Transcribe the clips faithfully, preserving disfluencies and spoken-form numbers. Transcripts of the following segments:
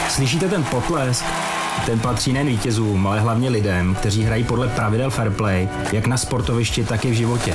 Slyšíte ten potlesk? Ten patří nejen vítězům, ale hlavně lidem, kteří hrají podle pravidel fair play, jak na sportovišti, tak i v životě.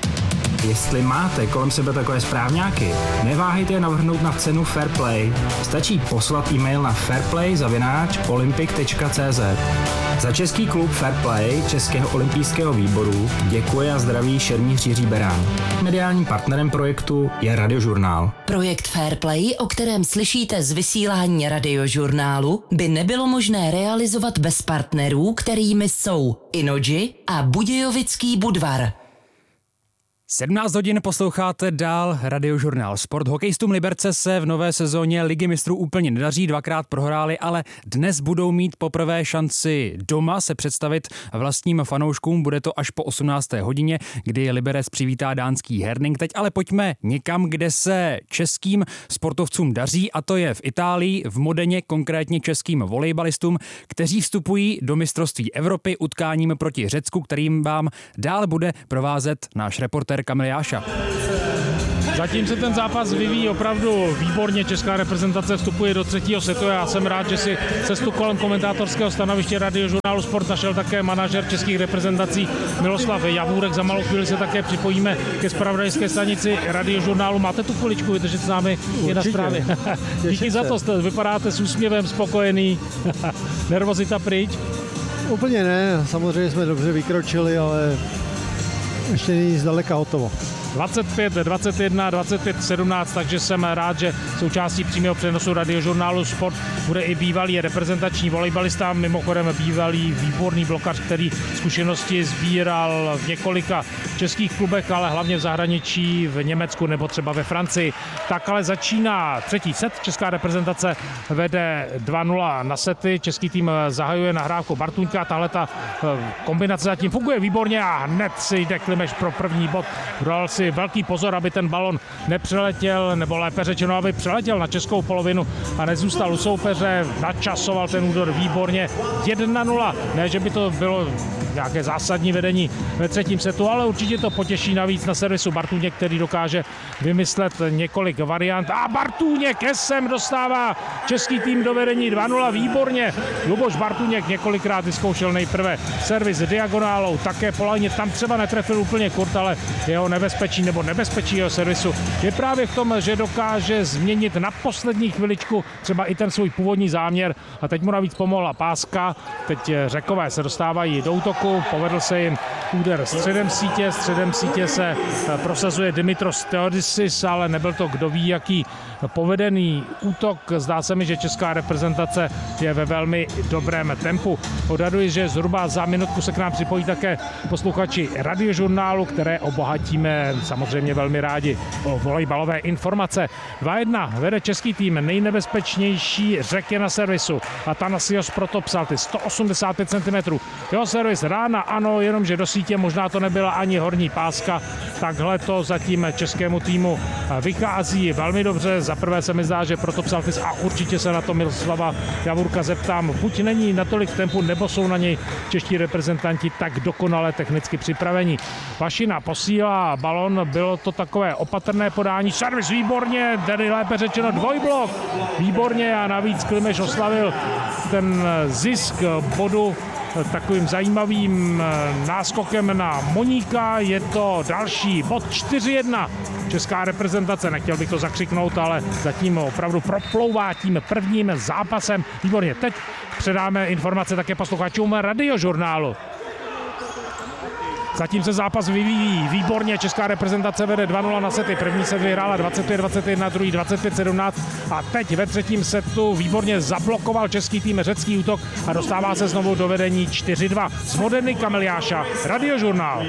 Jestli máte kolem sebe takové správňáky, neváhejte je navrhnout na cenu Fair Play. Stačí poslat e-mail na fairplay zavináč olympic tečka cé zet. Za český klub Fair Play Českého olympijského výboru děkuje a zdraví šermíř Jiří Berán. Mediálním partnerem projektu je Radiožurnál. Projekt Fair Play, o kterém slyšíte z vysílání Radiožurnálu, by nebylo možné realizovat bez partnerů, kterými jsou Innogy a Budějovický Budvar. sedmnáct hodin posloucháte dál Radiožurnál Sport. Hokejistům Liberce se v nové sezóně Ligy mistrů úplně nedaří, dvakrát prohráli, ale dnes budou mít poprvé šanci doma se představit vlastním fanouškům. Bude to až po osmnácté hodině, kdy Liberec přivítá dánský Herning. Teď ale pojďme někam, kde se českým sportovcům daří, a to je v Itálii, v Modeně, konkrétně českým volejbalistům, kteří vstupují do mistrovství Evropy utkáním proti Řecku, kterým vám dál bude provázet náš reportér Kamil Jáša. Zatím se ten zápas vyvíjí opravdu výborně. Česká reprezentace vstupuje do třetího setu. Já jsem rád, že si cestu kolem komentátorského stanoviště Radiožurnálu Sport našel také manažer českých reprezentací Miloslav Javůrek. Za malou chvíli se také připojíme ke zpravodajské stanici Radiožurnálu. Máte tu chviličku, vydržet s námi, je na zprávě. Díky za to, vypadáte s úsměvem, spokojený, nervozita pryč. Úplně ne, samozřejmě jsme dobře vykročili, ale ještě není zdaleka hotovo. dvacet pět dvacet jedna, dvacet pět sedmnáct, takže jsem rád, že součástí přímého přenosu Radiožurnálu Sport bude i bývalý reprezentační volejbalista, mimochodem bývalý výborný blokař, který zkušenosti sbíral v několika českých klubech, ale hlavně v zahraničí, v Německu nebo třeba ve Francii. Tak ale začíná třetí set, česká reprezentace vede dva nula na sety, český tým zahajuje nahrávku Bartuňka, tahle ta kombinace zatím funguje výborně a hned si jde Klimeš pro první bod. Dal si velký pozor, aby ten balon nepřeletěl, nebo lépe řečeno, aby přeletěl na českou polovinu a nezůstal u soupeře, načasoval ten úder výborně. jedna nula, ne, že by to bylo nějaké zásadní vedení ve třetím setu, ale určitě to potěší navíc na servisu Bartůněk, který dokáže vymyslet několik variant. A Bartůněk sem dostává český tým do vedení dva nula, výborně. Luboš Bartůněk několikrát vyzkoušel nejprve servis diagonálou, také po lajně, tam třeba netrefil úplně kurt, ale jeho nebezpečí nebo nebezpečí jeho servisu je právě v tom, že dokáže změnit na poslední chviličku třeba i ten svůj původní záměr a teď mu navíc pomohla páska. Teď Řekové se dostávají do útoku, povedl se jim úder středem sítě, středem sítě se prosazuje Dimitros Theodisis, ale nebyl to kdo ví jaký povedený útok. Zdá se mi, že česká reprezentace je ve velmi dobrém tempu. Odhaduji, že zhruba za minutku se k nám připojí také posluchači Radiožurnálu, které obohatíme samozřejmě velmi rádi o volejbalové informace. dva jedna vede český tým, nejnebezpečnější Řek je na servisu. Atanasios Protopsalty, sto osmdesát pět centimetrů. Jeho servis rána, ano, jenomže do sítě možná to nebyla ani horní páska. Takhle to zatím českému týmu vychází velmi dobře. Za prvé se mi zdá, že Protopsaltis, a určitě se na to Miloslava Javůrka zeptám, buď není natolik v tempu, nebo jsou na něj čeští reprezentanti tak dokonale technicky připraveni. Vašina posílá balon, bylo to takové opatrné podání, servis výborně, tedy lépe řečeno dvojblok, výborně a navíc Klimeš oslavil ten zisk bodu takovým zajímavým náskokem na Moníka. Je to další bod čtyři jedna. Česká reprezentace, nechtěl bych to zakřiknout, ale zatím opravdu proplouvá tím prvním zápasem. Výborně, teď předáme informace také posluchačům Radiožurnálu. Zatím se zápas vyvíjí výborně, česká reprezentace vede dva nula na sety, první set vyhrála dvacet pět dvacet jedna, druhý dvacet pět sedmnáct a teď ve třetím setu výborně zablokoval český tým řecký útok a dostává se znovu do vedení čtyři dva. Z Modeny Kamil Jáša, Radiožurnál.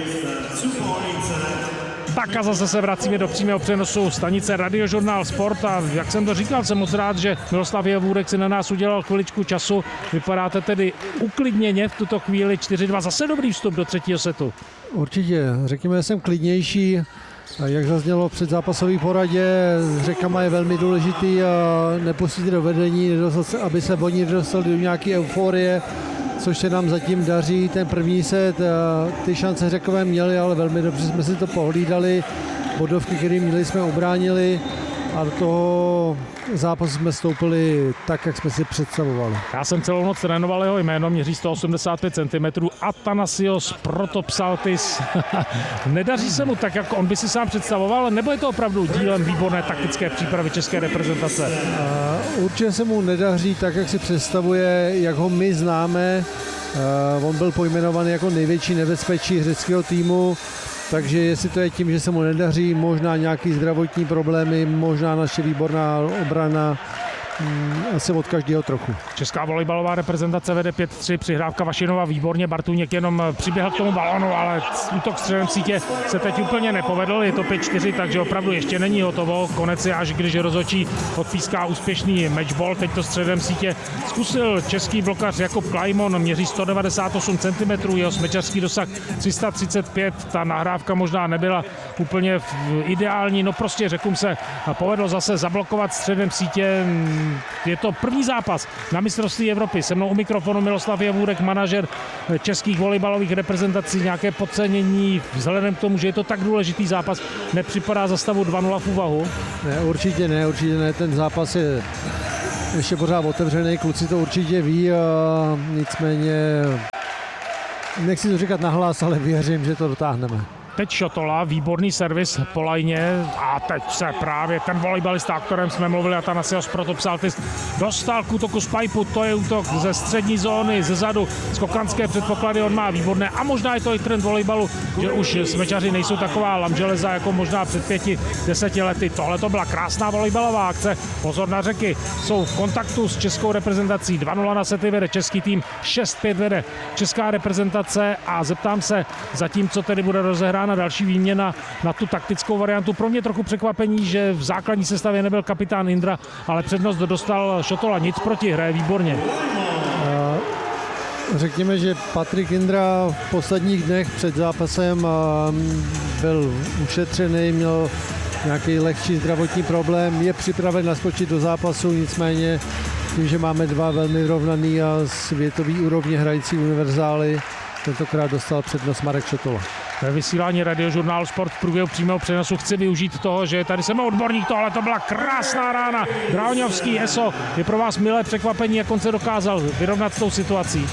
Tak a zase se vracíme do přímého přenosu stanice Radiožurnál Sport a jak jsem to říkal, jsem moc rád, že Miloslav Javůrek si na nás udělal chviličku času. Vypadáte tedy uklidněně v tuto chvíli čtyři dva, zase dobrý vstup do třetího setu. Určitě, řekněme, že jsem klidnější. Jak zaznělo před zápasový poradě, s Řekama je velmi důležitý a nepustit do vedení, aby se oni nedostali do nějaké euforie, což se nám zatím daří. Ten první set, ty šance Řekové měli, ale velmi dobře jsme si to pohlídali. Bodovky, které měli, jsme ubránili. a do toho zápasu jsme stoupili tak, jak jsme si představovali. Já jsem celou noc trénoval jeho jméno, měří sto osmdesát pět centimetrů, Athanasios Protopsaltis. Nedaří se mu tak, jak on by si sám představoval, nebo je to opravdu dílem výborné taktické přípravy české reprezentace? Uh, určitě se mu nedaří tak, jak si představuje, jak ho my známe. Uh, on byl pojmenovaný jako největší nebezpečí řeckého týmu, takže jestli to je tím, že se mu nedaří, možná nějaký zdravotní problémy, možná naše výborná obrana, asi od každého trochu. Česká volejbalová reprezentace vede pět tři, přihrávka Vašinova výborně, Bartůněk jenom přiběhl k tomu balonu, ale útok středem sítě se teď úplně nepovedl, je to pět čtyři, takže opravdu ještě není hotovo, konec je až když rozhodčí odpíská úspěšný matchball, teď to středem sítě zkusil český blokař Jakub Klajmon, měří sto devadesát osm centimetrů, jeho smečařský dosah tři sta třicet pět, ta nahrávka možná nebyla úplně ideální, no prostě řekům se povedlo zase zablokovat středem sítě. Je to první zápas na mistrovství Evropy. Se mnou u mikrofonu Miloslav Javůrek, manažer českých volejbalových reprezentací. Nějaké podcenění vzhledem k tomu, že je to tak důležitý zápas, nepřipadá za stavu dva nula v úvahu? Ne, určitě ne, určitě ne. Ten zápas je ještě pořád otevřený, kluci to určitě ví, a nicméně nechci to říkat nahlas, ale věřím, že to dotáhneme. Teď Šotola, výborný servis po lajně a teď se právě ten volejbalista, o kterém jsme mluvili, Athanasios Protopsaltis, dostal k útoku z pipu, to je útok ze střední zóny, ze zadu, skokanské předpoklady on má výborné a možná je to i trend volejbalu, že už smečaři nejsou taková lamželeza jako možná před pěti, deseti lety. Tohle to byla krásná volejbalová akce, pozor na Řeky, jsou v kontaktu s českou reprezentací, dva nula na sety vede český tým, šest pět vede česká reprezentace a zeptám se zatím, co tedy bude rozehráno na další výměna na tu taktickou variantu. Pro mě trochu překvapení, že v základní sestavě nebyl kapitán Indra, ale přednost dostal Šotola. Nic proti, hraje výborně. Řekněme, že Patrik Indra v posledních dnech před zápasem byl ušetřený, měl nějaký lehčí zdravotní problém, je připraven naskočit do zápasu, nicméně tím, že máme dva velmi vyrovnaný a světový úrovně hrající univerzály, tentokrát dostal přednost Marek Šotola. Ve vysílání Radiožurnálu Sport v průběhu přímého přenosu chci využít toho, že tady jsem odborník, tohle to byla krásná rána. Drahoňovský, Eso, je pro vás milé překvapení, jak on se dokázal vyrovnat s tou situací?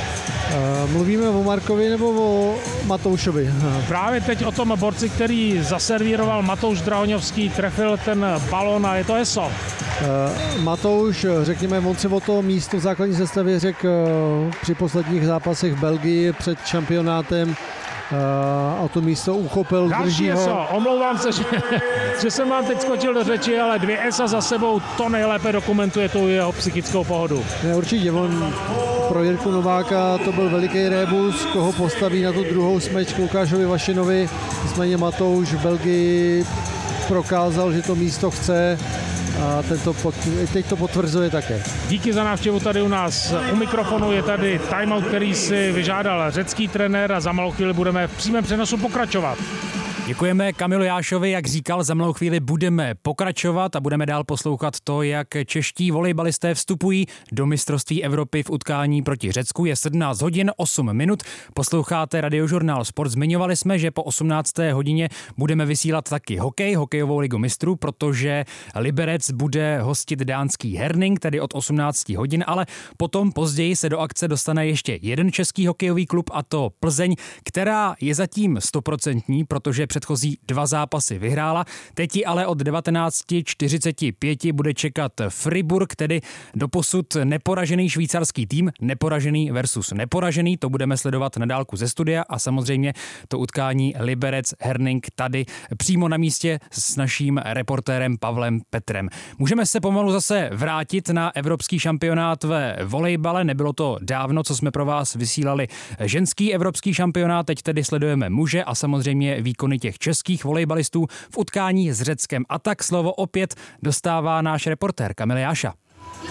Mluvíme o Markovi nebo o Matoušovi? Právě teď o tom borci, který zaservíroval Matouš Drahoňovský, trefil ten balón a je to Eso. Uh, Matouš, řekněme, on se o to místo v základní sestavě řekl uh, při posledních zápasech v Belgii před šampionátem. Uh, a to místo uchopil, drží ho. Eso, omlouvám se, že, že jsem vám teď skočil do řeči, ale dvě Esa za sebou, to nejlépe dokumentuje tu jeho psychickou pohodu. Ne, určitě, on pro Jirku Nováka to byl veliký rébus, koho postaví na tu druhou smeč k Lukášovi Vašinovi. Nicméně Matouš v Belgii prokázal, že to místo chce. A tento pot, teď to potvrzuje také. Díky za návštěvu tady u nás. U mikrofonu je tady timeout, který si vyžádal řecký trenér a za malou chvíli budeme v přímém přenosu pokračovat. Děkujeme Kamilu Jášovi, jak říkal, za malou chvíli budeme pokračovat a budeme dál poslouchat to, jak čeští volejbalisté vstupují do mistrovství Evropy v utkání proti Řecku. Je sedmnáct hodin osm minut, posloucháte Radiožurnál Sport. Zmiňovali jsme, že po osmnácté hodině budeme vysílat taky hokej, hokejovou ligu mistrů, protože Liberec bude hostit dánský Herning, tedy od osmnácti hodin, ale potom později se do akce dostane ještě jeden český hokejový klub, a to Plzeň, která je zatím stoprocentní, protože předchozí dva zápasy vyhrála. Teď ji ale od devatenáct čtyřicet pět bude čekat Fribourg, tedy doposud neporažený švýcarský tým, neporažený versus neporažený. To budeme sledovat na dálku ze studia a samozřejmě to utkání Liberec Herning tady přímo na místě s naším reportérem Pavlem Petrem. Můžeme se pomalu zase vrátit na evropský šampionát ve volejbale. Nebylo to dávno, co jsme pro vás vysílali ženský evropský šampionát. Teď tedy sledujeme muže a samozřejmě výkony těch českých volejbalistů v utkání s Řeckem. A tak slovo opět dostává náš reportér Kamil Jáša.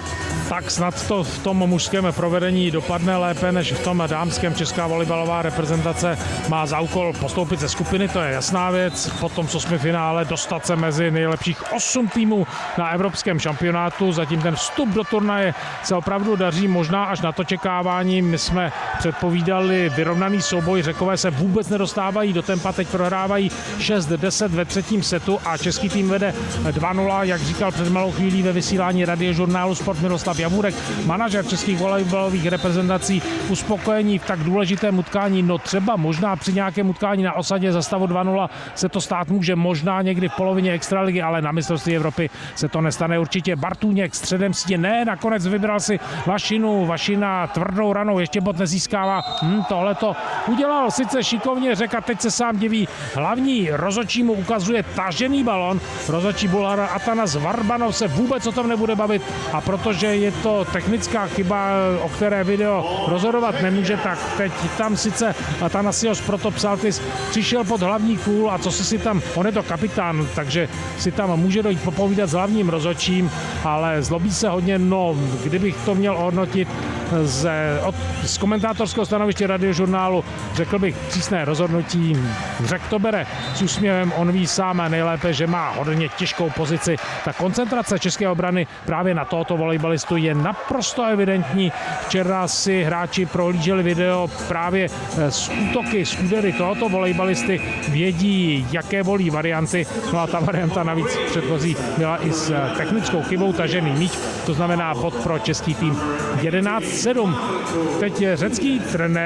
Tak snad to v tom mužském provedení dopadne lépe než v tom dámském. Česká volejbalová reprezentace má za úkol postoupit ze skupiny, to je jasná věc. Potom v osmifinále dostat se mezi nejlepších osm týmů na evropském šampionátu. Zatím ten vstup do turnaje se opravdu daří, možná až na to čekávání. My jsme předpovídali vyrovnaný souboj, Řekové se vůbec nedostávají do tempa, teď prohrávají šest deset ve třetím setu a český tým vede dva nula, jak říkal před malou chvílí ve vysílání radiožurnálu Sport Miroslav Javůrek, manažer českých volejbalových reprezentací. Uspokojení v tak důležitém utkání, no třeba možná při nějakém utkání na osadě za stavu dva nula se to stát může, možná někdy v polovině extraligy, ale na mistrovství Evropy se to nestane určitě. Bartůněk středem sítě, ne, nakonec vybral si Vašinu, Vašina tvrdou ranou, ještě bod nezískává. Hm, tohle to udělal sice šikovně, Řeka teď se sám diví, hlavní rozhodčí mu ukazuje tažený balon, rozhodčí Bulhara Atanas Varbanov se vůbec o tom nebude bavit a protože je to technická chyba, o které video rozhodovat nemůže, tak teď tam sice Atanasios Protopsaltis přišel pod hlavní kůl a co si si tam, on je to kapitán, takže si tam může dojít popovídat s hlavním rozhodčím, ale zlobí se hodně, no, kdybych to měl hodnotit z, od, z komentátorského stanoviště radiožurnálu, řekl bych přísné rozhodnutí. Řek to bere s úsměvem, on ví sám nejlépe, že má hodně těžkou pozici. Ta koncentrace české obrany právě na tohoto volejbalistu je naprosto evidentní. Včera si hráči prohlíželi video právě z útoky, z údery tohoto volejbalisty, vědí, jaké volí varianty. No a ta varianta navíc předchozí byla i s technickou chybou, tažený míč, to znamená bod pro český tým jedenáct sedm. Teď je řecký trenér